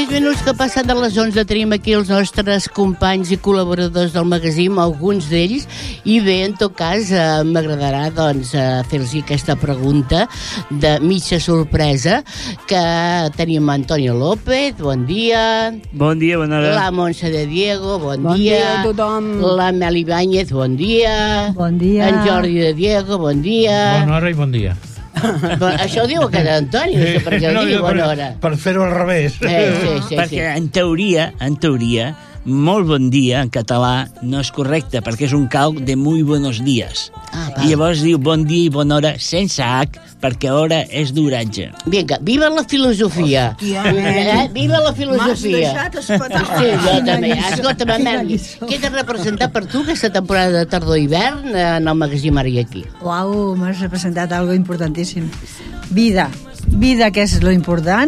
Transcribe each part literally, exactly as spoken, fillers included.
Minuts que passen de les onze tenim aquí els nostres companys i col·laboradors del magazín, alguns d'ells, i bé, en tot cas, eh, m'agradarà doncs, eh, fer-los aquesta pregunta de mitja sorpresa, que tenim Antonio López, bon dia. Bon dia, bona hora. La Montse de Diego, bon, bon dia. dia a tothom. La Mel Ibáñez, bon dia. Bon dia. En Jordi de Diego, bon dia. Bona hora i bon dia. Bon, això ho diu aquest Antoni, no sé per què ho no, diu, bona per, hora. Per fer-ho al revés. Sí, sí, sí, perquè sí. en teoria, en teoria, molt bon dia en català no és correcte, perquè és un calc de muy buenos días. Ah, I llavors diu bon dia i bona hora sense H, perquè hora és d'oratge. Vinga, viva la filosofia. Hòstia, eh? Viva la filosofia. M'has deixat espetar. Sí, jo també. Escolta'm, Mel, què t'ha representat per tu aquesta temporada de tardor-hivern en el magazín Ara i Aquí? Uau, m'has representat algo importantíssim. Vida. Vida, que és lo important.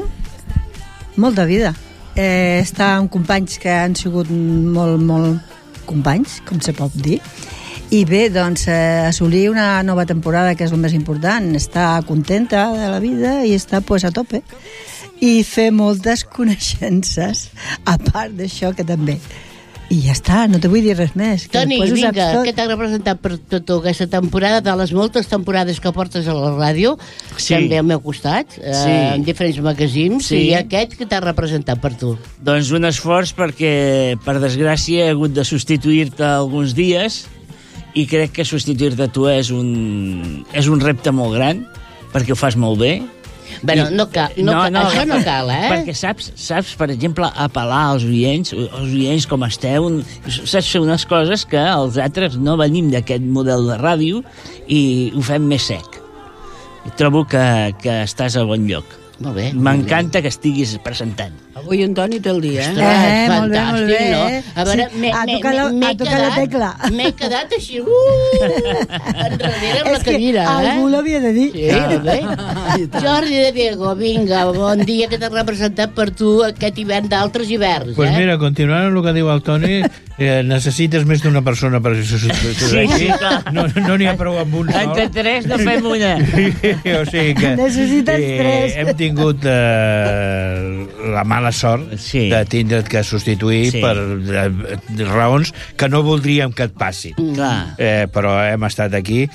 Molta vida. Eh, estar amb companys que han sigut molt, molt companys, com se pot dir. I bé, doncs, eh, assolir una nova temporada, que és el més important, estar contenta de la vida i estar pues, a tope. I fer moltes coneixences, a part d'això que també. I ja està, no te vull dir res més. Toni, vinga, què t'ha representat per tota aquesta temporada, de les moltes temporades que portes a la ràdio, Sí. també al meu costat, eh, Sí. en diferents magazins, Sí. i aquest que t'ha representat per tu? Doncs un esforç perquè, per desgràcia, he hagut de substituir-te alguns dies i crec que substituir-te tu és un, és un repte molt gran, perquè ho fas molt bé. Bueno, no cal, no, no, cal, això no cal, eh? Perquè saps, saps, per exemple, apel·lar als oients, als oients com esteu, saps fer unes coses que els altres no venim d'aquest model de ràdio i ho fem més sec. I trobo que, que estàs a bon lloc. Molt bé. M'encanta que estiguis presentant. Avui Antoni té el dia, eh? Ostres, Eh, molt bé, molt fantàstic, bé. no? A veure, Sí, m'he ha m'he- tocat la- m'he ha tocat la quedat- tecla. M'he quedat així, uh, enrere amb la És que cadira, eh? algú l'havia de dir. Sí, molt bé. Jordi de Diego, vinga, bon dia, que t'ha representat per tu aquest hivern d'altres hiverns, Pues eh? mira, continuant amb el que diu el Toni, eh, necessites més d'una persona per substituir. Sí, sí, clar. No no n'hi ha prou amb un sol. Entre tres no fem una. O sigui que Necessites eh, tres. hem tingut eh, la mala sort Sí. de tindre't que substituir Sí. per eh, raons que no voldríem que et passin. Clar. Eh, però hem estat aquí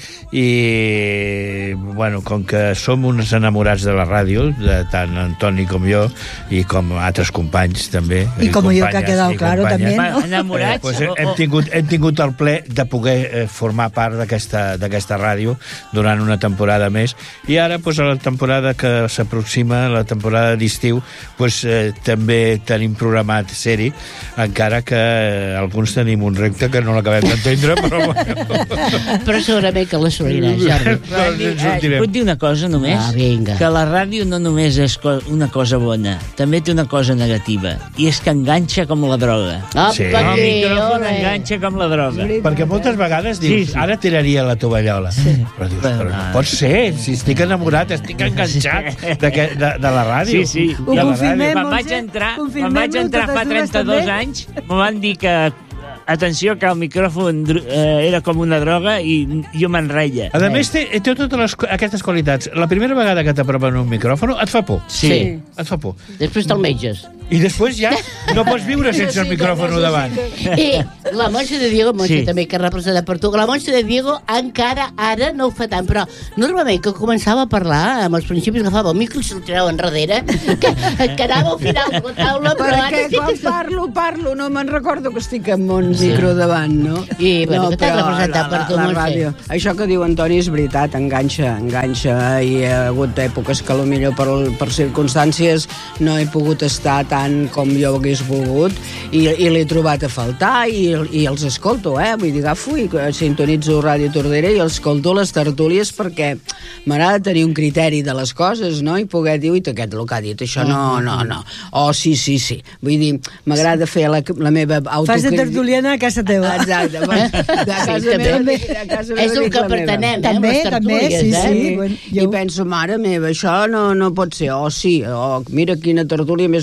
i, bueno, com que som uns enamorats de la ràdio, de tant Antoni com jo, i com altres companys, també. I com jo, que ha companyes quedado i claro, companyes. també, no? Enamorats? Eh, pues o- hem, o- tingut, hem tingut el ple de poder eh, formar part d'aquesta d'aquesta ràdio durant una temporada més, i ara pues, a la temporada que s'aproxima, la temporada d'estiu, pues, eh, també tenim programat ser-hi, encara que eh, alguns tenim un repte que no l'acabem d'entendre, però bueno. Però segurament que l'assoliràs, Jordi. Doncs ens Eh, sortirem. puc dir una cosa només? Ah, vinga. Que la ràdio no només és co una cosa bona, també té una cosa negativa, i és que enganxa com la droga. Apa, Sí. El aquí, micròfon ole. enganxa com la droga. Perquè moltes vegades dius, Sí, sí. ara tiraria la tovallola. Sí. Però dius, però no pot ser, si estic enamorat, estic enganxat de, que, de, de la ràdio. Sí, sí. Ho De la confirmem, ràdio. Quan vaig Montse? entrar, quan Confirmem-ho vaig entrar totes fa dues, trenta-dos també? anys, m'ho van dir que atenció, que el micròfon eh, era com una droga i jo m'enreia. A més, té, té totes les, aquestes qualitats. La primera vegada que t'apropen un micròfon et fa por. Sí. Et fa por. Després te'l menges. I després ja no pots viure sense el micròfon davant. I la Montse de Diego, Montse Sí. també, que ha representat per tu, la Montse de Diego encara ara no ho fa tant, però normalment que començava a parlar, amb els principis agafava el micro i se'l tirava enrere, que, que anava al final de la taula, però ara Perquè sí quan que... parlo, parlo, no me'n recordo que estic amb un micro davant, no? I, bueno, no, que t'has però representat la- per tu, la Montse. ràdio. Això que diu Antoni és veritat, enganxa, enganxa, i hi ha hagut èpoques que potser per, per circumstàncies no he pogut estar tant com jo hagués volgut, i, i l'he trobat a faltar, i, i els escolto, eh? Vull dir, agafo i sintonitzo Ràdio Tordera i escolto les tertúlies perquè m'agrada tenir un criteri de les coses, no? I poder dir, ui, aquest el que ha dit, això no, no, no. Oh, sí, sí, sí. Vull dir, m'agrada fer la, la meva autocrítica. Fas de tertuliana a casa teva. Exacte. Bueno, de casa Sí, meva, també. a casa meva És el dic que la meva. pretenem, eh, També, amb les també, tertúlies, sí, eh? sí. Bueno, I jo- penso, mare meva, això no, no pot ser. Oh, sí, oh, mira quina tertúlia més maca que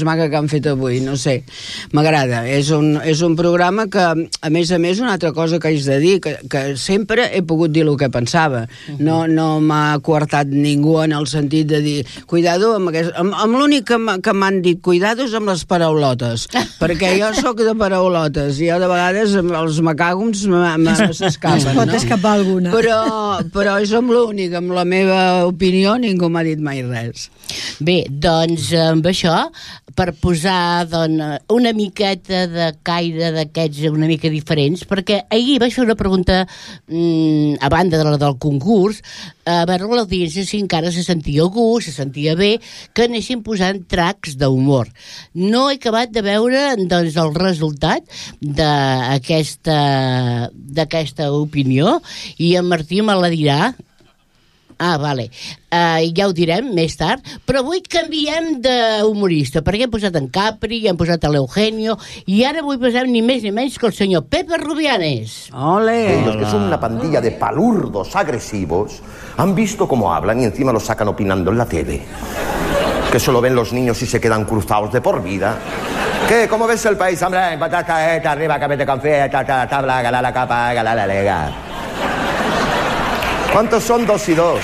han fet avui, no sé. M'agrada. És un, és un programa que, a més a més, una altra cosa que haig de dir, que, que sempre he pogut dir el que pensava. No, no m'ha coartat ningú en el sentit de dir, cuidado, amb, aquest, amb, amb l'únic que, que m'han dit cuidado és amb les paraulotes, perquè jo sóc de paraulotes, i jo de vegades els macàgums s'escapen, es pot no? escapar alguna. Però, però és amb l'únic, amb la meva opinió ningú m'ha dit mai res. Bé, doncs amb això, per posar doncs, una miqueta de caire d'aquests una mica diferents, perquè ahir vaig fer una pregunta mmm, a banda de la del concurs, a veure l'audiència si encara se sentia a gust, se sentia bé, que anessin posant tracks d'humor. No he acabat de veure doncs, el resultat d'aquesta d'aquesta opinió, i en Martí me la dirà. Ah, vale. Uh, ja ho direm més tard. Però avui canviem d'humorista, perquè hem posat en Capri, hem posat a l'Eugenio, i ara avui posem ni més ni menys que el senyor Pepe Rubianes. ¡Ole! Ellos, que son una pandilla de palurdos agresivos, han visto cómo hablan y encima lo sacan opinando en la tele. Que solo ven los niños y se quedan cruzados de por vida. ¿Qué? ¿Cómo ves el país? Hombre, patata, eta, arriba, cabete con fe, ta, tabla, gala la capa, gala la lega. ¿Cuántos son dos y dos?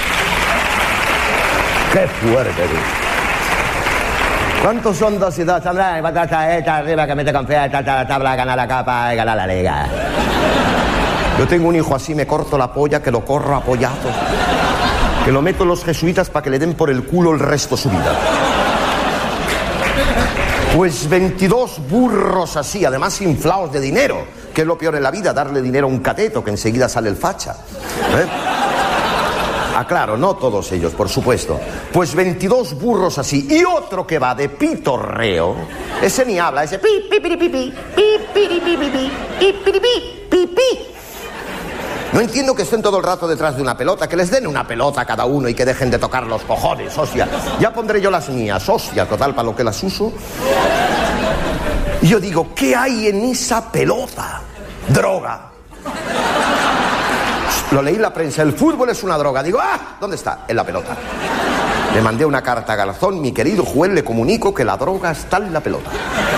¡Qué fuerte, tío! ¿Cuántos son dos y dos? Hombre, patata, eta, arriba, cabete con fe, ta, tabla, gala la capa, gala la lega. Yo tengo un hijo así, me corto la polla, que lo corro apoyado. Que lo meto en los jesuitas para que le den por el culo el resto de su vida. Pues veintidós burros así, además inflados de dinero, que es lo peor en la vida, darle dinero a un cateto, que enseguida sale el facha. ¿Eh? Ah, claro, no todos ellos, por supuesto. Pues veintidós burros así, y otro que va de pitorreo, ese ni habla, ese pi, pi, pi, pi, pi, pi, pi, pi, pi, pi, pi, pi, pi, pi. No entiendo que estén todo el rato detrás de una pelota, que les den una pelota a cada uno y que dejen de tocar los cojones, hostia. Ya pondré yo las mías, hostia, total, para lo que las uso. Y yo digo, ¿qué hay en esa pelota? Droga. Lo leí en la prensa, el fútbol es una droga. Digo, ah, ¿dónde está? En la pelota. Le mandé una carta a Garzón, mi querido juez, le comunico que la droga está en la pelota.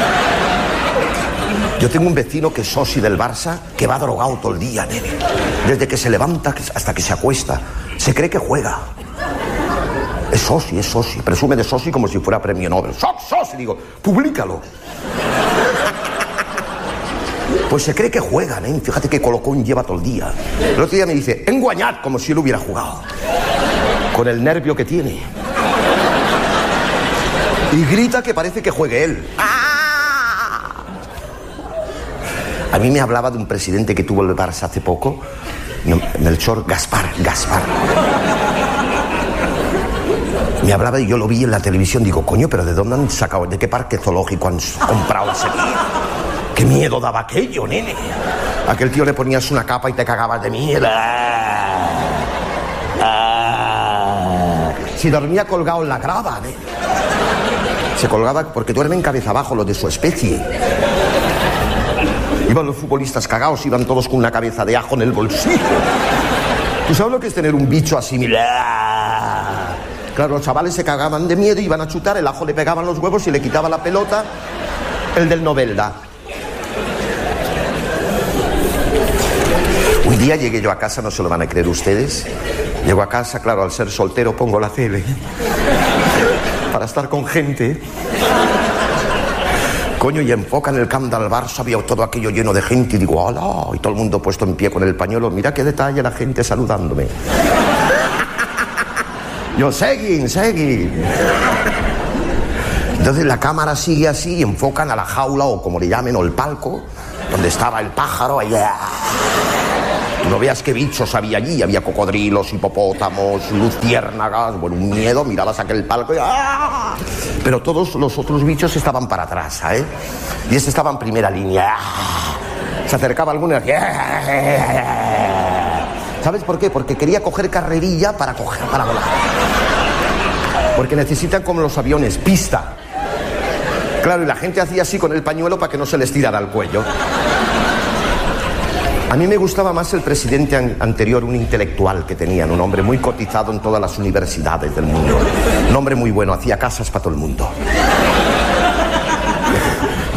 Yo tengo un vecino que es socio del Barça, que va drogado todo el día, nene. Desde que se levanta hasta que se acuesta. Se cree que juega. Es socio, es socio. Presume de socio como si fuera premio Nobel. ¡Soc, socio! Digo, públicalo. Pues se cree que juega, ¿eh? Fíjate qué colocón lleva todo el día. El otro día me dice, enguañad, como si él hubiera jugado. Con el nervio que tiene. Y grita que parece que juegue él. A mí me hablaba de un presidente que tuvo el Barça hace poco, Melchor Gaspar, Gaspar. Me hablaba y yo lo vi en la televisión. Digo, coño, ¿pero de dónde han sacado? ¿De qué parque zoológico han comprado ese tío? ¡Qué miedo daba aquello, nene! A aquel tío le ponías una capa y te cagabas de miedo. Si dormía colgado en la grava, ¿eh? Se colgaba porque duermen cabeza abajo los de su especie. Iban los futbolistas cagados, iban todos con una cabeza de ajo en el bolsillo. ¿Tú sabes lo que es tener un bicho así? Mira. Claro, los chavales se cagaban de miedo, iban a chutar, el ajo le pegaban los huevos y le quitaba la pelota el del Novelda. Un día llegué yo a casa, no se lo van a creer ustedes. Llego a casa, claro, al ser soltero pongo la tele para estar con gente. Coño, y enfocan el camp del Barça, había todo aquello lleno de gente, y digo, ¡hola! Y todo el mundo puesto en pie con el pañuelo, mira qué detalle la gente saludándome. Yo, seguin, seguin. Entonces la cámara sigue así y enfocan a la jaula, o como le llamen, o el palco, donde estaba el pájaro, allá. No veas qué bichos había allí, había cocodrilos, hipopótamos, luciérnagas, bueno, un miedo, mirabas aquel palco y ¡ah! Pero todos los otros bichos estaban para atrás, ¿eh? Y este estaba en primera línea. Se acercaba alguno y decía... ¿Sabes por qué? Porque quería coger carrerilla para coger, para volar. Porque necesitan, como los aviones, pista. Claro, y la gente hacía así con el pañuelo para que no se les tirara al cuello. A mí me gustaba más el presidente an- anterior, un intelectual que tenían, un hombre muy cotizado en todas las universidades del mundo. Un hombre muy bueno, hacía casas para todo el mundo.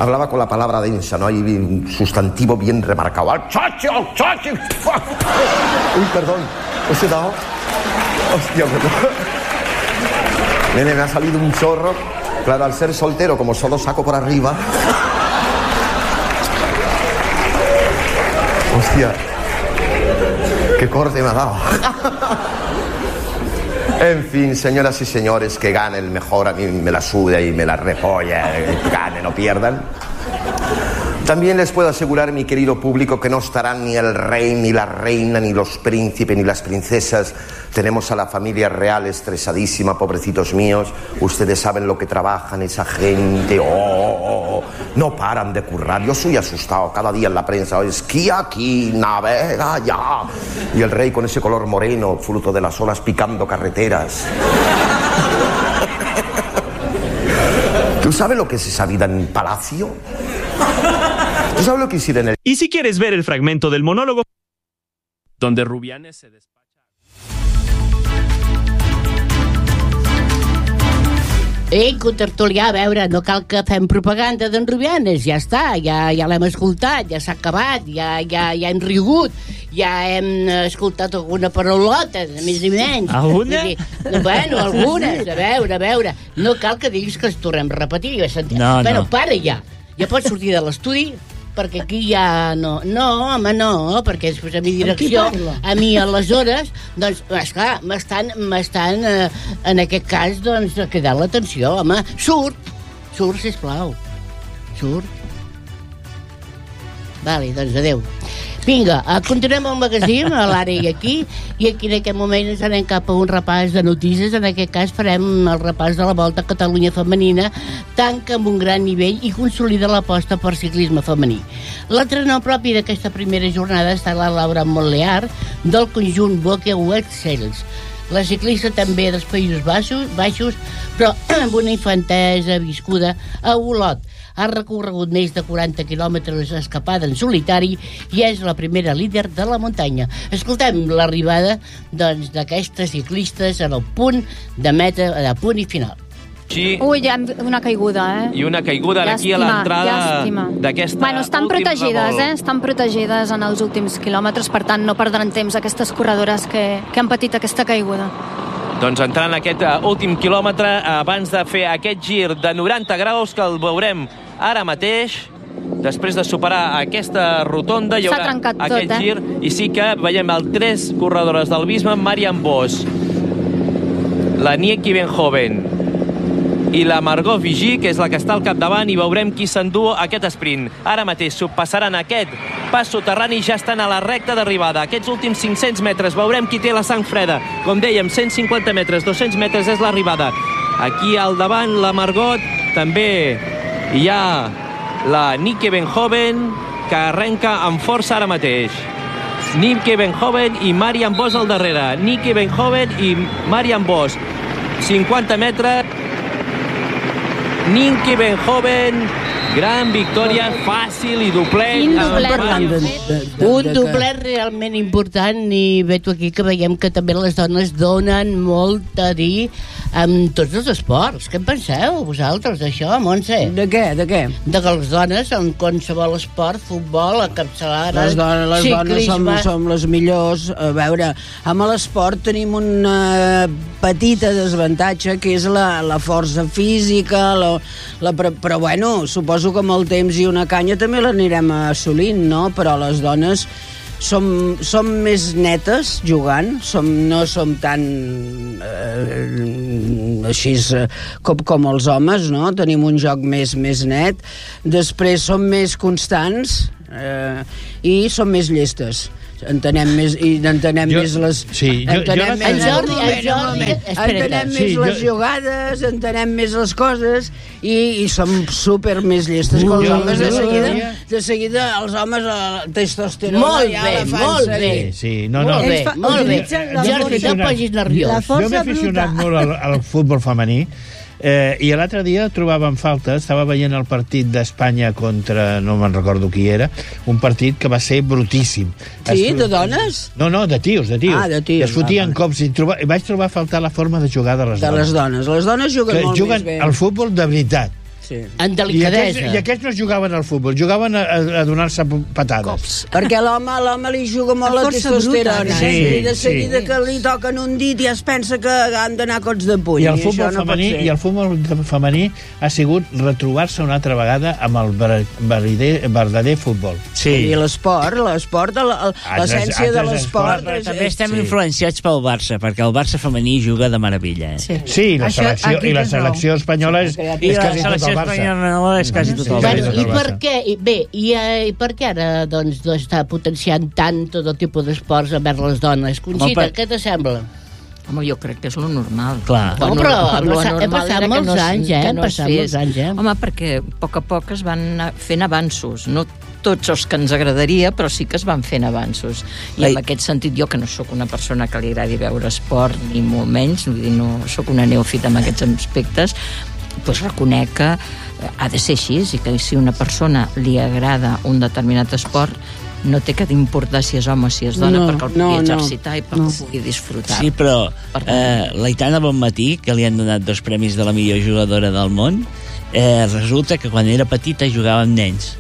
Hablaba con la palabra densa, ¿no? Hay un sustantivo bien remarcado. ¡Al chachi, al chachi! Uy, perdón. ¿Os he dado? Hostia, perdón. Nene, me ha salido un chorro. Claro, al ser soltero, como solo saco por arriba. Hostia. Qué corte me ha dado. En fin, señoras y señores, que gane el mejor, a mí me la suda y me la repolla, gane, no pierdan. También les puedo asegurar, mi querido público, que no estarán ni el rey, ni la reina, ni los príncipes, ni las princesas. Tenemos a la familia real estresadísima, pobrecitos míos. Ustedes saben lo que trabajan esa gente. Oh, oh, oh. No paran de currar. Yo soy asustado cada día en la prensa. Esquía aquí, navega allá. Y el rey con ese color moreno, fruto de las olas, picando carreteras. ¿Tú sabes lo que es esa vida en palacio? ¿Tú sabes lo que hicieron en el... Y si quieres ver el fragmento del monólogo donde Rubianes se despacha... Ei, contertulià, a veure, no cal que fem propaganda d'en Rubianes, ja està, ja, ja l'hem escoltat, ja s'ha acabat, ja, ja, ja hem rigut, ja hem escoltat alguna paraulota, de més i menys. Alguna? Bueno, algunes, a veure, a veure, no cal que diguis que ens tornem a repetir. No, bueno, no. para ja, ja pots sortir de l'estudi, perquè aquí ja no... No, home, no, perquè després a mi direcció, a mi aleshores, doncs, esclar, m'estan, m'estan eh, en aquest cas, doncs, cridant l'atenció, home, surt, surt, sisplau, surt. Vale, doncs adeu. Vinga, continuem el magazín, a l'Ara i aquí, i aquí en aquest moment ens anem cap a un repàs de notícies. En aquest cas farem el repàs de la Volta a Catalunya femenina, tanca amb un gran nivell i consolida l'aposta per ciclisme femení. L'entrenador propi d'aquesta primera jornada està la Laura Montlear, del conjunt Boque Wexels. La ciclista també dels Països Baixos, baixos però amb una infantesa viscuda a Olot. Ha recorregut més de quaranta quilòmetres escapada en solitari i és la primera líder de la muntanya. Escoltem l'arribada doncs, d'aquestes ciclistes en el punt de meta, de punt i final. Sí. Ui, ja una caiguda, eh? I una caiguda Llàstima, aquí a l'entrada llàstima. d'aquesta Bueno, estan últim protegides, revolt. eh? Estan protegides en els últims quilòmetres, per tant no perdran temps aquestes corredores que, que han patit aquesta caiguda. Doncs entrant en aquest uh, últim quilòmetre, abans de fer aquest gir de noranta graus, que el veurem ara mateix, després de superar aquesta rotonda, hi haurà aquest tot, eh? gir, i sí que veiem el tres corredores del Bisma, Marian Bosch, la Nieki Benhoven i la Margot Vigí, que és la que està al capdavant, i veurem qui s'endú aquest sprint. Ara mateix passaran aquest pas soterrani i ja estan a la recta d'arribada. Aquests últims cinc-cents metres veurem qui té la sang freda. Com dèiem, cent cinquanta metres, dos-cents metres és l'arribada. Aquí al davant la Margot, també hi ha la Nicky Benhoven, que arrenca amb força ara mateix. Nicky Benhoven i Marian Bosch al darrere. Nicky Benhoven i Marian Bosch. cinquanta metres. Nicky Benhoven, gran victòria, fàcil i doblet. Quin doblet. Un doblet realment important, i veig aquí que veiem que també les dones donen molt a dir amb tots els esports. Què en penseu, vosaltres, d'això, Montse? De què, de què? De que les dones, en qualsevol esport, futbol, encapçalada, Les dones, les dones som, ciclisme... som les millors. A veure, amb l'esport tenim una petita desavantatge, que és la, la força física, la, la, però, però bueno, suposo que amb el temps i una canya també l'anirem assolint, no? Però les dones som, som més netes jugant, som, no som tan eh, així eh, com, com els homes, no? Tenim un joc més, més net. Després som més constants eh, i som més llestes. Entenem més i entenem Jo- més les sí, jo- entenem jo- més, El Jordi- un el moment, un Jordi- moment. espera't. entenem Sí, més jo- les jugades, entenem més les coses i, i som super més llestes que els Jo- homes. De jo- seguida, de seguida els homes la testosterona Molt ja bé, la fan molt seguir. bé. Sí, sí, no, no. Molt bé, Ells fa- molt bé. utilitzen la Jordi, força- no posis nerviós. La força Jo m'he aficionat bruta. molt al, al futbol femení, eh, i l'altre dia trobava en falta, estava veient el partit d'Espanya contra, no me'n recordo qui era, un partit que va ser brutíssim. Sí, Es- de dones? No, no, de tios, de tios. Ah, de tios, Es fotien va, va. cops i, troba, i vaig trobar a faltar la forma de jugar de les De dones. les dones. Les dones juguen que molt juguen més bé. al futbol de veritat. Sí. En I delicadesa. aquests, I aquests no jugaven al futbol, jugaven a, a donar-se patades. Cops. Perquè l'home l'home li juga molt la Força testosterona. bruta, sí, I de seguida sí. que li toquen un dit ja es pensa que han d'anar cots de puny. I el futbol, això no pot femení, ser. I el futbol femení ha sigut retrobar-se una altra vegada amb el ver- verdader, verdader futbol. Sí. I l'esport, l'esport, la- l'essència de altres l'esport... Però és- també és- estem sí. influenciats pel Barça, perquè el Barça femení juga de meravella. Eh? Sí, Sí, i la Això, selecció, aquí i la tens raó. selecció espanyola és, I és la quasi tot selecció el Barça. espanyola és quasi tot el Sí, Bueno, sí, Barça. i sí. per què? I bé, i, eh, i per què ara doncs, doncs, està potenciant tant tot el tipus d'esports envers les dones? Conxita, per- què t'assembla? Home, jo crec que és lo normal. Clar. No, Lo però normal- lo hem passat- hem normal passat era que molts no es- anys, eh? que Hem no es passat fes. molts anys, eh? Home, perquè a poc a poc es van anar fent avanços. No tots els que ens agradaria, però sí que es van fent avanços. I Ei. en aquest sentit, jo que no sóc una persona que li agradi veure esport, ni molt menys, vull dir, no sóc una neòfita en aquests aspectes, doncs reconec que ha de ser així, i que si una persona li agrada un determinat esport, no té que importar si és home o si és dona, No, perquè el no, pugui no. exercitar i perquè No. el pugui disfrutar. Sí, però Per eh, l'Aitana Bonmatí, que li han donat dos premis de la millor jugadora del món, eh, resulta que quan era petita jugava amb nens.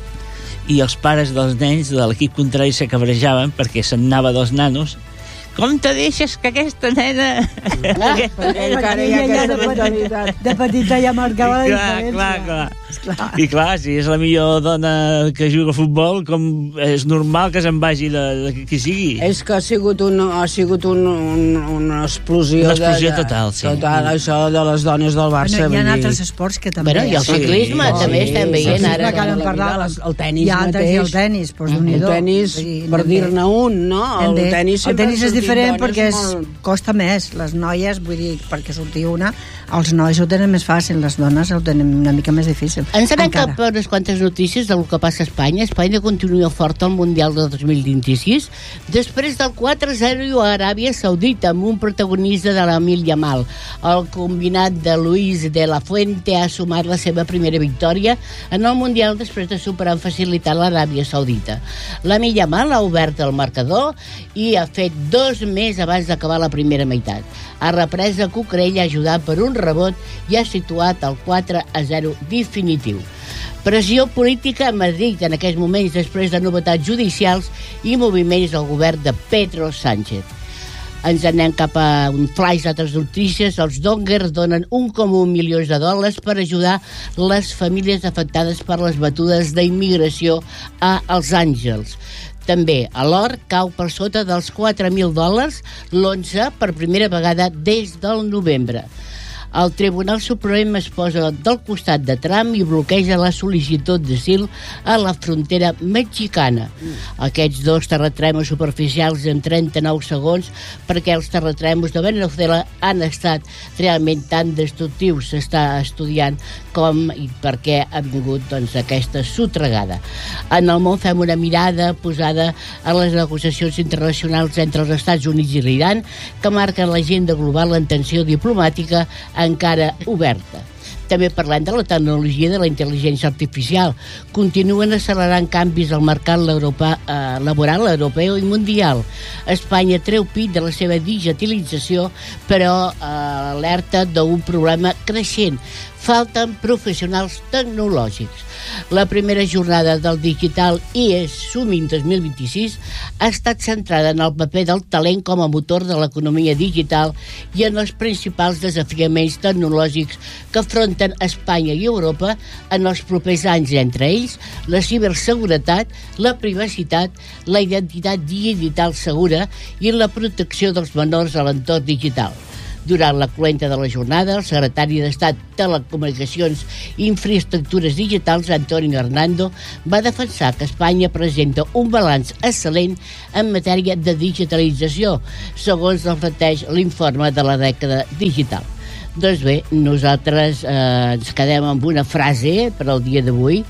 I els pares dels nens de l'equip contrari se cabrejaven perquè se'n anava dos nanos. Com te deixes que aquesta nena... Perquè encara hi ha aquesta mentalitat. De petita ja marcava la clar, diferència. clar, clar. I clar, si és la millor dona que juga a futbol, com és normal que se'n vagi de, de qui sigui. És que ha sigut, un, ha sigut un, un, una explosió... Una explosió de, de, total, sí. Total, això de les dones del Barça. Bueno, hi ha vull dir. altres esports que també... Bueno, i el Sí. ciclisme Sí, també sí, estem sí, veient sí, ara. sí, que la parlar, vida, el tenis hi ha altres, mateix. i el tenis, doncs El déu-n'hi-do. tenis, Vull dir, per també. dir-ne un, no? El Hem de- tenis el sempre tenis han és sortit diferent dones perquè és, molt- costa més. Les noies, vull dir, perquè sortir una, els nois ho tenen més fàcil, les dones ho tenen una mica més difícil. Ens anem Encara. cap a unes quantes notícies del que passa a Espanya. Espanya continua fort al Mundial de dos mil vint-i-sis després del quatre a zero a Aràbia Saudita amb un protagonista de l'Amil Yamal. El combinat de Luis de la Fuente ha sumat la seva primera victòria en el Mundial després de superar amb facilitat l'Aràbia Saudita. L'Amil Yamal ha obert el marcador i ha fet dos més abans d'acabar la primera meitat. Ha reprès a Cucurella, ha ajudat per un rebot i ha situat el quatre a zero definitiu. Pressió política a Madrid en aquests moments després de novetats judicials i moviments del govern de Pedro Sánchez. Ens anem cap a un flash d'altres notícies. Els Dongers donen un coma un milions de dòlars per ajudar les famílies afectades per les batudes d'immigració a Els Àngels. També a l'or cau per sota dels quatre mil dòlars l'onça per primera vegada des del novembre. El Tribunal Suprem es posa del costat de Trump i bloqueja la sol·licitud d'asil a la frontera mexicana. Aquests dos terratrèmols superficials en trenta-nou segons, perquè els terratrèmols de Venezuela han estat realment tan destructius. S'està estudiant com i per què ha vingut doncs, aquesta sotregada. En el món fem una mirada posada a les negociacions internacionals entre els Estats Units i l'Iran, que marquen l'agenda global en tensió diplomàtica encara oberta. També parlem de la tecnologia de la intel·ligència artificial. Continuen accelerant canvis al mercat l'Europa, eh, laboral europeu i mundial. Espanya treu pit de la seva digitalització, però eh, alerta d'un problema creixent. Falten professionals tecnològics. La primera jornada del Digital I E S Summit dos mil vint-i-sis ha estat centrada en el paper del talent com a motor de l'economia digital i en els principals desafiaments tecnològics que afronten Espanya i Europa en els propers anys, entre ells la ciberseguretat, la privacitat, la identitat digital segura i la protecció dels menors a l'entorn digital. Durant la cloenda de la jornada, el secretari d'Estat de Telecomunicacions i Infraestructures Digitals, Antonio Hernando, va defensar que Espanya presenta un balanç excel·lent en matèria de digitalització, segons reflecteix l'informe de la dècada digital. Doncs bé, nosaltres eh, ens quedem amb una frase per al dia d'avui.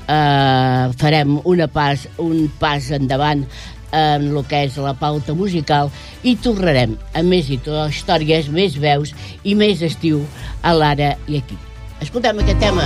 Eh, farem una pas, un pas endavant en el que és la pauta musical i tornarem a més històries, més veus i més estiu a l'ara i aquí. Escoltem aquest tema.